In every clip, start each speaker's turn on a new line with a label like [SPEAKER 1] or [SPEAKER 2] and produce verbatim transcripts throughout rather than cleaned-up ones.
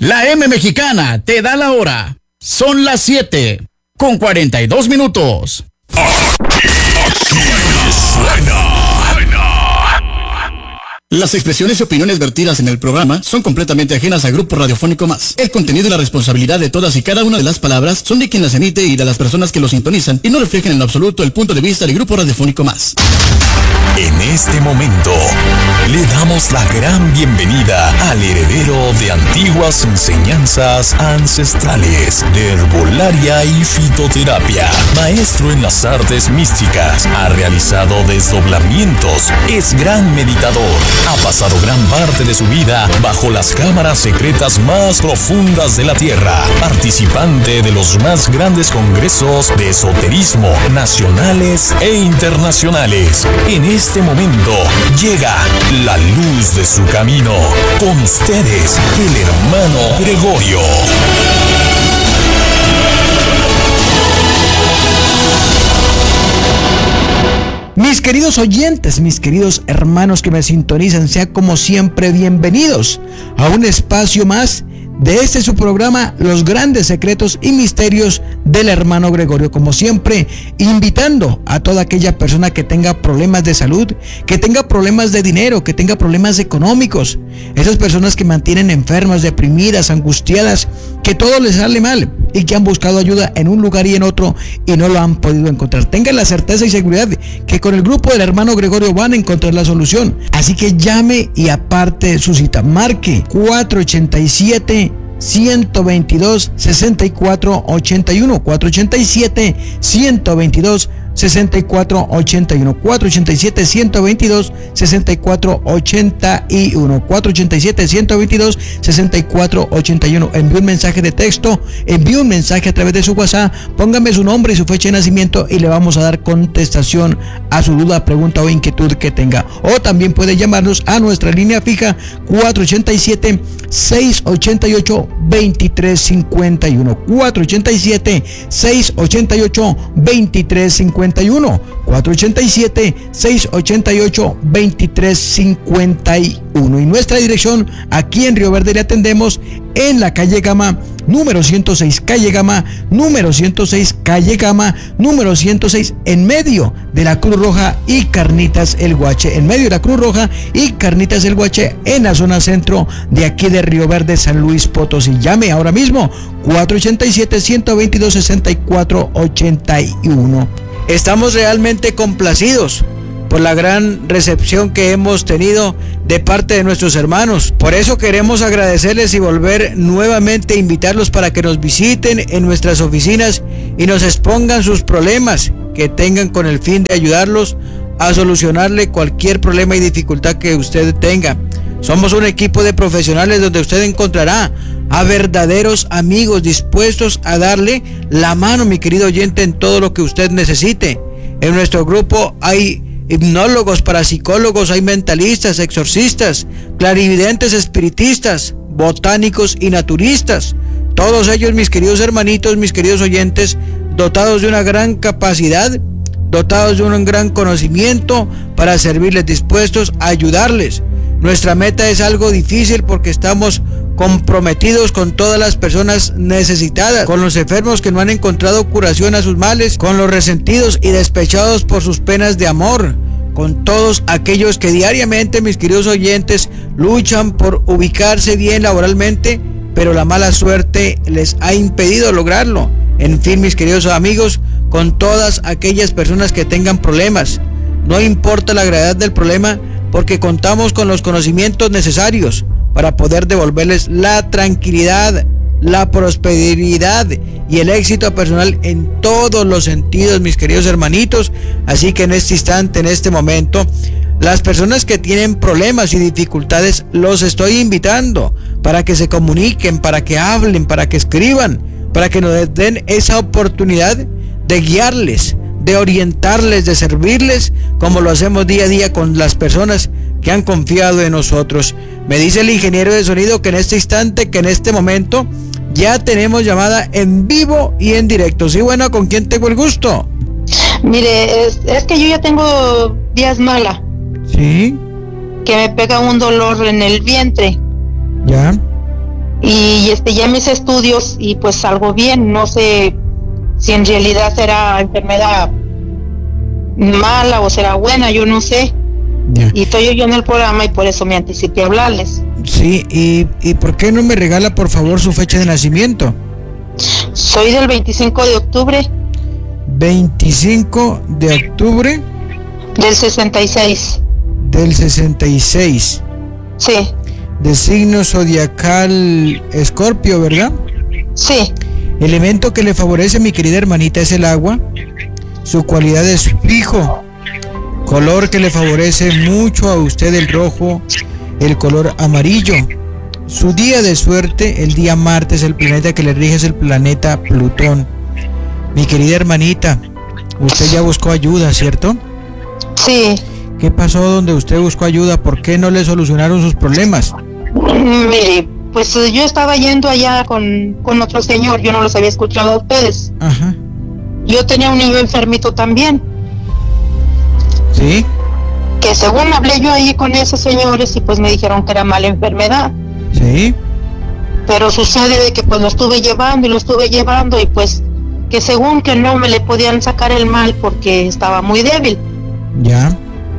[SPEAKER 1] La M Mexicana te da la hora. Son las siete con cuarenta y dos minutos. Las expresiones y opiniones vertidas en el programa son completamente ajenas al Grupo Radiofónico Más. El contenido y la responsabilidad de todas y cada una de las palabras son de quien las emite y de las personas que lo sintonizan y no reflejan en absoluto el punto de vista del Grupo Radiofónico Más.
[SPEAKER 2] En este momento, le damos la gran bienvenida al heredero de antiguas enseñanzas ancestrales de herbolaria y fitoterapia, maestro en las artes místicas, ha realizado desdoblamientos, es gran meditador, ha pasado gran parte de su vida bajo las cámaras secretas más profundas de la Tierra, participante de los más grandes congresos de esoterismo nacionales e internacionales. En este momento llega la luz de su camino. Con ustedes, el hermano Gregorio.
[SPEAKER 3] Mis queridos oyentes, mis queridos hermanos que me sintonizan, sean como siempre bienvenidos a un espacio más de este su programa, Los Grandes Secretos y Misterios del Hermano Gregorio. Como siempre, invitando a toda aquella persona que tenga problemas de salud, que tenga problemas de dinero, que tenga problemas económicos, esas personas que mantienen enfermas, deprimidas, angustiadas, que todo les sale mal y que han buscado ayuda en un lugar y en otro y no lo han podido encontrar. Tengan la certeza y seguridad que con el grupo del Hermano Gregorio van a encontrar la solución. Así que llame y aparte su cita. Marque cuatro ochenta y siete, ciento veintidós, sesenta y cuatro ochenta y uno, cuatro ochenta y siete, ciento veintidós, sesenta y cuatro ochenta y uno, cuatro ochenta y siete, ciento veintidós, sesenta y cuatro ochenta y uno, cuatro ochenta y siete, ciento veintidós, sesenta y cuatro ochenta y uno. Envíe un mensaje de texto, envíe un mensaje a través de su WhatsApp, póngame su nombre y su fecha de nacimiento y le vamos a dar contestación a su duda, pregunta o inquietud que tenga. O también puede llamarnos a nuestra línea fija cuatro ochenta y siete, seiscientos ochenta y ocho, veintitrés cincuenta y uno, cuatro ochenta y siete, seiscientos ochenta y ocho, veintitrés cincuenta y uno, cuatro ochenta y siete, seiscientos ochenta y ocho, veintitrés cincuenta y uno. Y nuestra dirección aquí en Río Verde le atendemos en la calle Gama, número ciento seis, calle Gama, número ciento seis, calle Gama, número ciento seis, en medio de la Cruz Roja y Carnitas El Guache, en medio de la Cruz Roja y Carnitas El Guache, en la zona centro de aquí de Río Verde, San Luis Potosí. Llame ahora mismo, cuatro ochenta y siete, ciento veintidós, sesenta y cuatro ochenta y uno. Estamos realmente complacidos por la gran recepción que hemos tenido de parte de nuestros hermanos. Por eso queremos agradecerles y volver nuevamente a invitarlos para que nos visiten en nuestras oficinas y nos expongan sus problemas que tengan con el fin de ayudarlos a solucionarle cualquier problema y dificultad que usted tenga. Somos un equipo de profesionales donde usted encontrará a verdaderos amigos dispuestos a darle la mano, mi querido oyente, en todo lo que usted necesite. En nuestro grupo hay hipnólogos, parapsicólogos, hay mentalistas, exorcistas, clarividentes, espiritistas, botánicos y naturistas. Todos ellos, mis queridos hermanitos, mis queridos oyentes, dotados de una gran capacidad, dotados de un gran conocimiento para servirles, dispuestos a ayudarles. Nuestra meta es algo difícil porque estamos comprometidos con todas las personas necesitadas, con los enfermos que no han encontrado curación a sus males, con los resentidos y despechados por sus penas de amor, con todos aquellos que diariamente, mis queridos oyentes, luchan por ubicarse bien laboralmente, pero la mala suerte les ha impedido lograrlo. En fin, mis queridos amigos, con todas aquellas personas que tengan problemas, no importa la gravedad del problema, porque contamos con los conocimientos necesarios para poder devolverles la tranquilidad, la prosperidad y el éxito personal en todos los sentidos, mis queridos hermanitos. Así que en este instante, en este momento, las personas que tienen problemas y dificultades, los estoy invitando para que se comuniquen, para que hablen, para que escriban, para que nos den esa oportunidad de guiarles, de orientarles, de servirles, como lo hacemos día a día con las personas que han confiado en nosotros. Me dice el ingeniero de sonido que en este instante, que en este momento, ya tenemos llamada en vivo y en directo. Sí, bueno, ¿con quién tengo el gusto?
[SPEAKER 4] Mire, es, es que yo ya tengo días mala.
[SPEAKER 3] Sí.
[SPEAKER 4] Que me pega un dolor en el vientre.
[SPEAKER 3] Ya.
[SPEAKER 4] Y este ya mis estudios y pues salgo bien, no sé si en realidad será enfermedad mala o será buena, yo no sé.
[SPEAKER 3] Ya.
[SPEAKER 4] Y estoy oyendo el programa y por eso me anticipé a hablarles.
[SPEAKER 3] Sí, y, y ¿por qué no me regala por favor su fecha de nacimiento?
[SPEAKER 4] Soy del veinticinco de octubre
[SPEAKER 3] veinticinco de octubre
[SPEAKER 4] del sesenta y seis.
[SPEAKER 3] del sesenta y seis.
[SPEAKER 4] Sí,
[SPEAKER 3] De signo zodiacal Escorpio, ¿verdad?
[SPEAKER 4] sí.
[SPEAKER 3] Elemento que le favorece, mi querida hermanita, es el agua. Su cualidad es fijo. Color que le favorece mucho a usted, el rojo, el color amarillo. Su día de suerte, el día martes, el planeta que le rige es el planeta Plutón. Mi querida hermanita, usted ya buscó ayuda, ¿cierto?
[SPEAKER 4] Sí.
[SPEAKER 3] ¿Qué pasó donde usted buscó ayuda? ¿Por qué no le solucionaron sus problemas?
[SPEAKER 4] Mire, pues yo estaba yendo allá con, con otro señor, yo no los había escuchado a ustedes.
[SPEAKER 3] Ajá.
[SPEAKER 4] Yo tenía un niño enfermito también,
[SPEAKER 3] ¿Sí?
[SPEAKER 4] que según hablé yo ahí con esos señores y pues me dijeron que era mala enfermedad.
[SPEAKER 3] ¿Sí?
[SPEAKER 4] Pero sucede de que pues lo estuve llevando y lo estuve llevando y pues que según que no me le podían sacar el mal porque estaba muy débil.
[SPEAKER 3] Ya.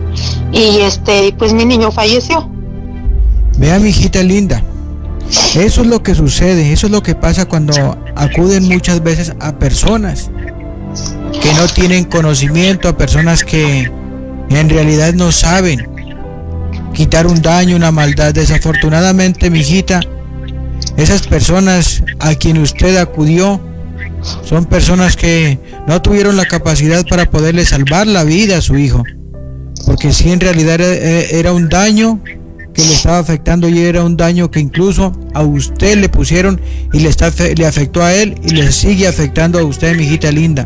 [SPEAKER 4] Y este, pues mi niño falleció.
[SPEAKER 3] Vea, mi hijita linda, eso es lo que sucede, eso es lo que pasa cuando acuden muchas veces a personas que no tienen conocimiento, a personas que en realidad no saben quitar un daño, una maldad. Desafortunadamente, mi hijita, esas personas a quien usted acudió son personas que no tuvieron la capacidad para poderle salvar la vida a su hijo, porque si en realidad era, era un daño que le estaba afectando y era un daño que incluso a usted le pusieron y le, está, le afectó a él y le sigue afectando a usted, mi hijita linda.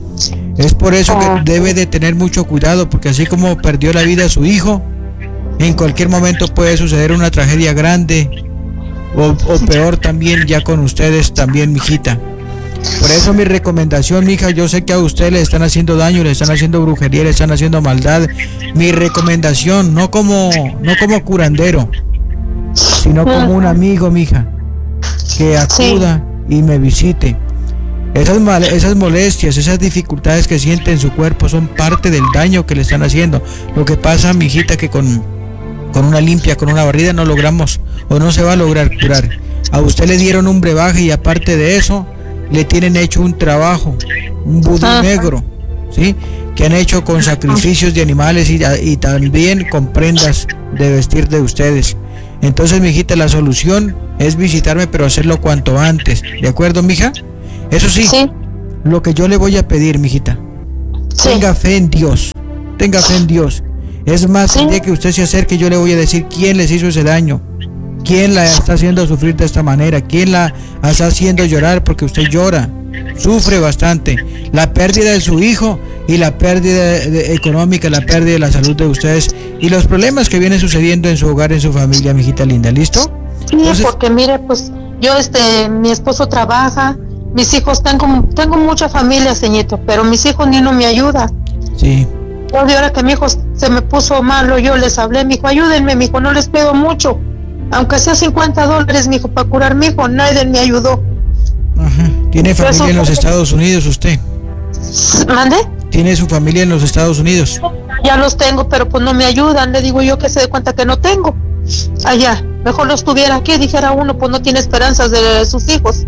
[SPEAKER 3] Es por eso que debe de tener mucho cuidado, porque así como perdió la vida a su hijo, en cualquier momento puede suceder una tragedia grande o, o peor también ya con ustedes también, mi hijita. Por eso mi recomendación, mija, yo sé que a usted le están haciendo daño, le están haciendo brujería, le están haciendo maldad. Mi recomendación, no como, no como curandero, sino como un amigo, mija, que acuda y me visite. Esas, mal, esas molestias, esas dificultades que siente en su cuerpo son parte del daño que le están haciendo. Lo que pasa, mijita, que con, con una limpia, con una barrida no logramos o no se va a lograr curar. A usted le dieron un brebaje y aparte de eso le tienen hecho un trabajo, un vudú negro, ¿sí? Que han hecho con sacrificios de animales y, y también con prendas de vestir de ustedes. Entonces, mijita, la solución es visitarme, pero hacerlo cuanto antes. ¿De acuerdo, mija? Eso sí,
[SPEAKER 4] Sí.
[SPEAKER 3] lo que yo le voy a pedir, mijita,
[SPEAKER 4] Sí.
[SPEAKER 3] tenga fe en Dios, tenga fe en Dios. Es más,
[SPEAKER 4] Sí.
[SPEAKER 3] el día que usted se acerque, yo le voy a decir quién les hizo ese daño, quién la está haciendo sufrir de esta manera, quién la está haciendo llorar, porque usted llora, sufre bastante. La pérdida de su hijo y la pérdida de, de, económica, la pérdida de la salud de ustedes y los problemas que vienen sucediendo en su hogar, en su familia, mijita linda. ¿Listo?
[SPEAKER 4] Sí,
[SPEAKER 3] Entonces,
[SPEAKER 4] porque mire, pues yo, este, mi esposo trabaja, mis hijos, tengo, tengo mucha familia, señorito, pero mis hijos ni no me ayudan.
[SPEAKER 3] sí.
[SPEAKER 4] Yo de ahora que mi hijo se me puso malo, yo les hablé, mi hijo, ayúdenme, mi hijo, no les pido mucho, aunque sea cincuenta dólares, mi hijo, para curar mi hijo, nadie me ayudó.
[SPEAKER 3] Ajá. ¿Tiene familia en los Estados Unidos usted?
[SPEAKER 4] ¿Mande?
[SPEAKER 3] ¿Tiene su familia en los Estados Unidos?
[SPEAKER 4] Ya los tengo, pero pues no me ayudan, le digo yo que se dé cuenta que no tengo. Allá, mejor los tuviera aquí, dijera uno, pues no tiene esperanzas de sus hijos.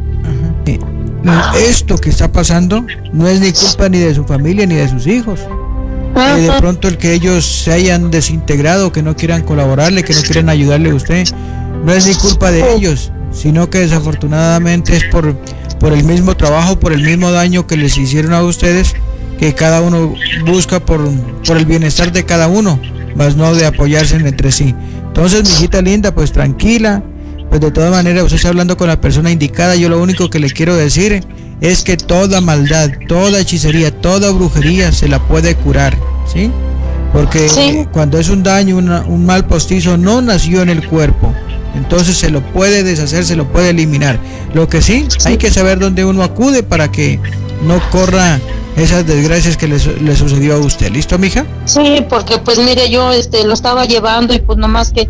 [SPEAKER 3] Ajá. Esto que está pasando no es ni culpa ni de su familia ni de sus hijos. Que de pronto el que ellos se hayan desintegrado, que no quieran colaborarle, que no quieran ayudarle a usted, no es ni culpa de ellos, sino que desafortunadamente es por, por el mismo trabajo, por el mismo daño que les hicieron a ustedes, que cada uno busca por, por el bienestar de cada uno, más no de apoyarse entre sí. Entonces, mi hijita linda, pues tranquila, pues de todas maneras usted está hablando con la persona indicada. Yo lo único que le quiero decir es que toda maldad, toda hechicería, toda brujería se la puede curar, ¿sí? Porque sí. Cuando es un daño, una, un mal postizo no nació en el cuerpo, entonces se lo puede deshacer, se lo puede eliminar. Lo que sí, sí. hay que saber dónde uno acude para que no corra esas desgracias que le, le sucedió a usted. ¿Listo, mija?
[SPEAKER 4] Sí, porque pues mire, yo este lo estaba llevando y pues nomás que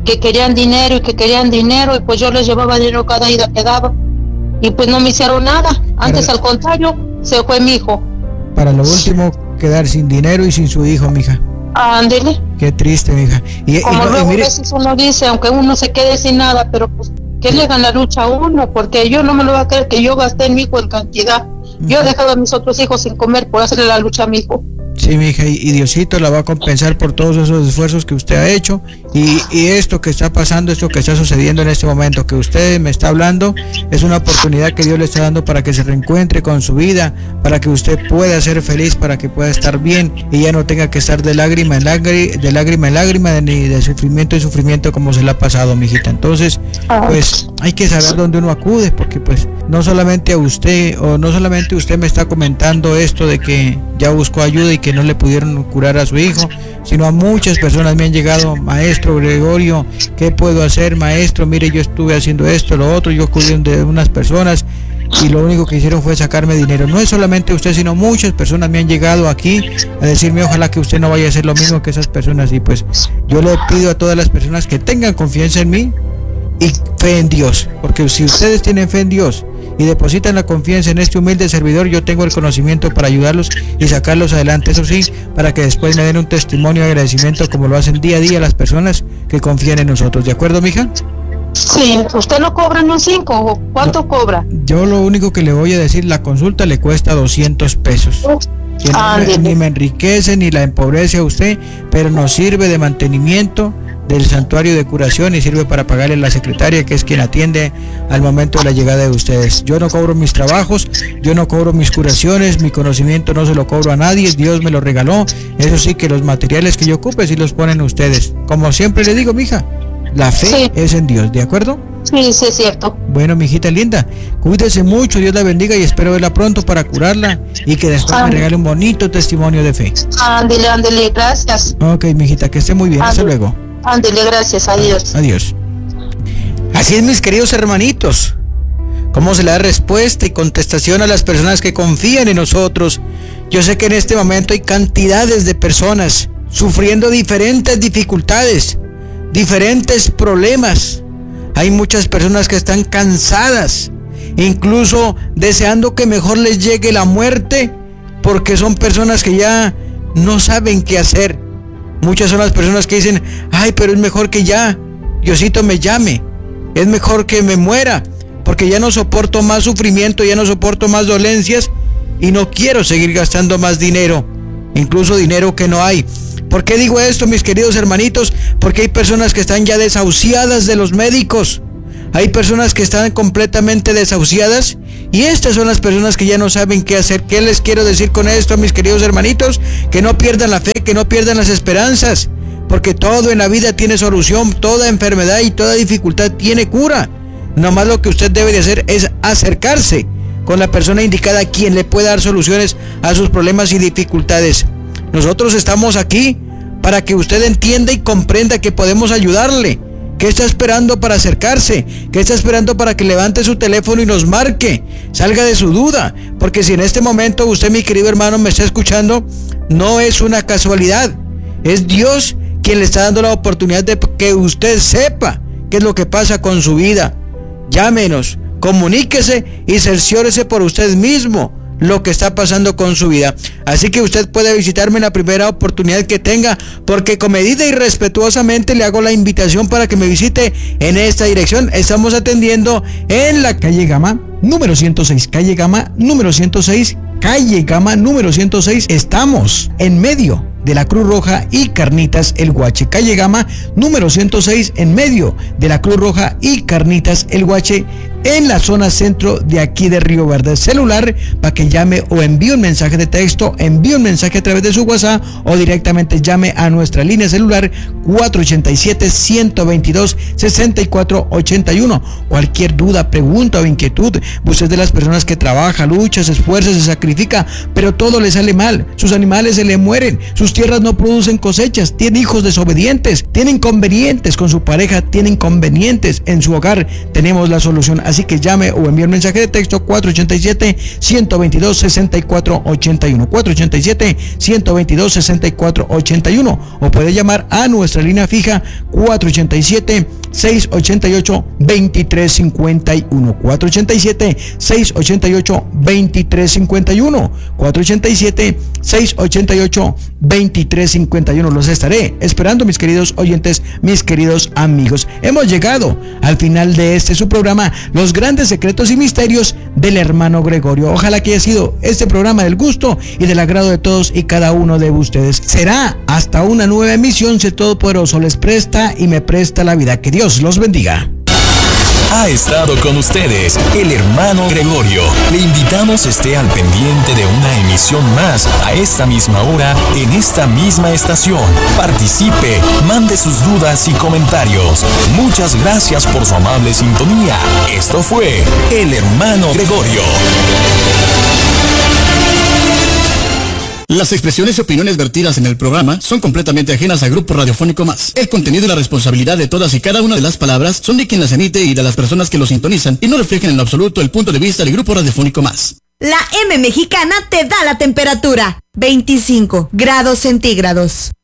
[SPEAKER 4] que querían dinero y que querían dinero, y pues yo les llevaba dinero cada ida que daba, y pues no me hicieron nada. Antes, para, al contrario, se fue mi hijo.
[SPEAKER 3] Para lo último, quedar sin dinero y sin su hijo, mija.
[SPEAKER 4] Ándele.
[SPEAKER 3] Qué triste, mija. Y,
[SPEAKER 4] Como
[SPEAKER 3] y,
[SPEAKER 4] luego
[SPEAKER 3] y mire,
[SPEAKER 4] a veces uno dice, aunque uno se quede sin nada, pero pues que le hagan la lucha a uno, porque yo no me lo voy a creer que yo gasté en mi hijo en cantidad. Yo he dejado a mis otros hijos sin comer por hacerle la lucha a mi hijo.
[SPEAKER 3] Sí, mija, y, y Diosito la va a compensar por todos esos esfuerzos que usted ha hecho, y, y esto que está pasando, esto que está sucediendo en este momento, que usted me está hablando, es una oportunidad que Dios le está dando para que se reencuentre con su vida, para que usted pueda ser feliz, para que pueda estar bien y ya no tenga que estar de lágrima en lágrima, de lágrima en lágrima, ni de sufrimiento en sufrimiento como se le ha pasado, mijita. Entonces, pues hay que saber dónde uno acude, porque pues no solamente a usted, o no solamente usted me está comentando esto de que ya buscó ayuda y que no le pudieron curar a su hijo, sino a muchas personas me han llegado: maestro Gregorio, ¿qué puedo hacer, maestro? Mire, yo estuve haciendo esto, lo otro, yo cuidé de unas personas y lo único que hicieron fue sacarme dinero. No es solamente usted, sino muchas personas me han llegado aquí a decirme: ojalá que usted no vaya a hacer lo mismo que esas personas. Y pues yo le pido a todas las personas que tengan confianza en mí y fe en Dios, porque si ustedes tienen fe en Dios y depositan la confianza en este humilde servidor, yo tengo el conocimiento para ayudarlos y sacarlos adelante, eso sí, para que después me den un testimonio de agradecimiento como lo hacen día a día las personas que confían en nosotros. ¿De acuerdo, mija?
[SPEAKER 4] Sí. ¿Usted no cobra en un cinco? ¿Cuánto no, cobra?
[SPEAKER 3] Yo lo único que le voy a decir, la consulta le cuesta doscientos pesos. Que no me, ni me enriquece ni la empobrece a usted, pero nos sirve de mantenimiento del santuario de curación y sirve para pagarle a la secretaria, que es quien atiende al momento de la llegada de ustedes. Yo no cobro mis trabajos, yo no cobro mis curaciones, mi conocimiento no se lo cobro a nadie, Dios me lo regaló. Eso sí, que los materiales que yo ocupe sí los ponen ustedes. Como siempre le digo, mija, la fe sí es en Dios, ¿de acuerdo?
[SPEAKER 4] Sí, sí es cierto.
[SPEAKER 3] Bueno, mijita linda, cuídese mucho, Dios la bendiga y espero verla pronto para curarla y que después ah. me regale un bonito testimonio de fe.
[SPEAKER 4] Ándele, ándele, gracias.
[SPEAKER 3] Ok, mijita, que esté muy bien, ándele. Hasta luego.
[SPEAKER 4] Ándele, gracias, adiós.
[SPEAKER 3] Adiós. Así es, mis queridos hermanitos, cómo se le da respuesta y contestación a las personas que confían en nosotros. Yo sé que en este momento hay cantidades de personas sufriendo diferentes dificultades, diferentes problemas. Hay muchas personas que están cansadas, incluso deseando que mejor les llegue la muerte, porque son personas que ya no saben qué hacer. Muchas son las personas que dicen: ay, pero es mejor que ya Diosito me llame, es mejor que me muera, porque ya no soporto más sufrimiento, ya no soporto más dolencias y no quiero seguir gastando más dinero, incluso dinero que no hay. ¿Por qué digo esto, mis queridos hermanitos? Porque hay personas que están ya desahuciadas de los médicos, hay personas que están completamente desahuciadas, y estas son las personas que ya no saben qué hacer. ¿Qué les quiero decir con esto, mis queridos hermanitos? Que no pierdan la fe, que no pierdan las esperanzas, porque todo en la vida tiene solución, toda enfermedad y toda dificultad tiene cura. Nomás lo que usted debe de hacer es acercarse con la persona indicada, quien le pueda dar soluciones a sus problemas y dificultades. Nosotros estamos aquí para que usted entienda y comprenda que podemos ayudarle. ¿Qué está esperando para acercarse? ¿Qué está esperando para que levante su teléfono y nos marque? Salga de su duda, porque si en este momento usted, mi querido hermano, me está escuchando, no es una casualidad. Es Dios quien le está dando la oportunidad de que usted sepa qué es lo que pasa con su vida. Llámenos, comuníquese y cerciórese por usted mismo lo que está pasando con su vida. Así que usted puede visitarme en la primera oportunidad que tenga, porque comedida y respetuosamente le hago la invitación para que me visite en esta dirección. Estamos atendiendo en la calle Gama número ciento seis, calle Gama número ciento seis, calle Gama número ciento seis. Estamos en medio de la Cruz Roja y Carnitas El Guache, calle Gama número ciento seis, en medio de la Cruz Roja y Carnitas El Guache, en la zona centro de aquí de Río Verde. Celular para que llame o envíe un mensaje de texto, envíe un mensaje a través de su WhatsApp o directamente llame a nuestra línea celular cuatro ochenta y siete, ciento veintidós, sesenta y cuatro ochenta y uno. Cualquier duda, pregunta o inquietud, usted es de las personas que trabaja, lucha, se esfuerza, se sacrifica, pero todo le sale mal, sus animales se le mueren, sus tierras no producen cosechas, tiene hijos desobedientes, tiene inconvenientes con su pareja, tiene inconvenientes en su hogar. Tenemos la solución. así que llame o envíe un mensaje de texto cuatro ocho siete, uno dos dos, seis cuatro ocho uno, cuatro ocho siete, uno dos dos, seis cuatro ocho uno, o puede llamar a nuestra línea fija cuatro ocho siete, seis ocho ocho, dos tres cinco uno, cuatro ocho siete, seis ocho ocho, dos tres cinco uno, cuatro ocho siete, seis ocho ocho, dos tres cinco uno. Los estaré esperando, mis queridos oyentes, mis queridos amigos. Hemos llegado al final de este su programa, Los Grandes Secretos y Misterios del Hermano Gregorio. Ojalá que haya sido este programa del gusto y del agrado de todos y cada uno de ustedes. Será hasta una nueva emisión, si el Todopoderoso les presta y me presta la vida. Que Dios los bendiga.
[SPEAKER 2] Ha estado con ustedes el Hermano Gregorio. Le invitamos esté al pendiente de una emisión más a esta misma hora, en esta misma estación. Participe, mande sus dudas y comentarios. Muchas gracias por su amable sintonía. Esto fue el Hermano Gregorio.
[SPEAKER 1] Las expresiones y opiniones vertidas en el programa son completamente ajenas a Grupo Radiofónico Más. El contenido y la responsabilidad de todas y cada una de las palabras son de quien las emite y de las personas que lo sintonizan, y no reflejan en lo absoluto el punto de vista del Grupo Radiofónico Más.
[SPEAKER 5] La M mexicana te da la temperatura, veinticinco grados centígrados.